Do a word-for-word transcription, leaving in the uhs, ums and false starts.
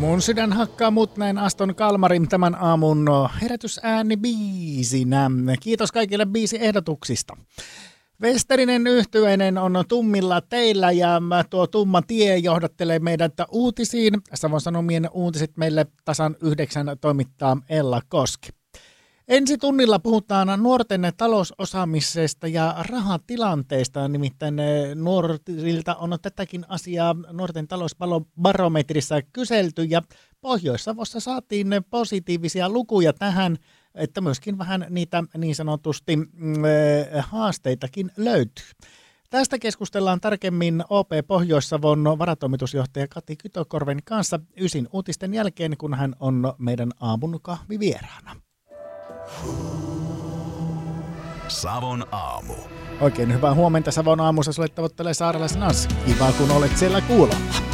Mun sydän hakkaa mut, näin Aston Kalmarin tämän aamun herätysääni biisinä. Kiitos kaikille biisiehdotuksista. Westerinen yhtyeinen on tummilla teillä ja tuo tumma tie johdattelee meidät uutisiin. Savon Sanomien uutiset meille tasan yhdeksän toimittaa Ella Koski. Ensi tunnilla puhutaan nuorten talousosaamisesta ja rahatilanteesta, nimittäin nuorilta on tätäkin asiaa nuorten talousbarometrissa kyselty ja Pohjois-Savossa saatiin positiivisia lukuja tähän, että myöskin vähän niitä niin sanotusti haasteitakin löytyy. Tästä keskustellaan tarkemmin O P Pohjois-Savon varatoimitusjohtaja Kati Kytökorven kanssa Ysin uutisten jälkeen, kun hän on meidän aamun kahvivieraana. Savon aamu. Oikein hyvää huomenta Savon aamussa. Sulle tavoittelee Saarelaisen Anssi. Kiva kun olet siellä kuulolla.